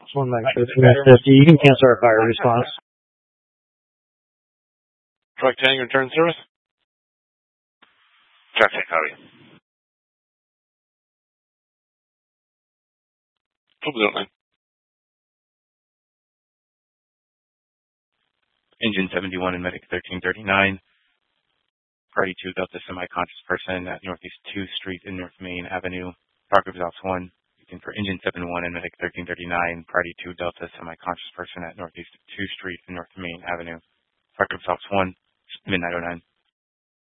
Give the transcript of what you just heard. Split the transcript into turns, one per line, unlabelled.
1 meg 1350. You can cancel our fire response.
Truck Tango return service.
Truck Tango, how are you?
Engine 71 and Medic 1339. Party 2 Delta semi-conscious person at Northeast 2 Street in North Main Avenue. Park Results 1. Looking for Engine 71 and Medic 1339. Party 2 Delta semi-conscious person at Northeast 2 Street in North Main Avenue. Park Results 1. Midnight 09.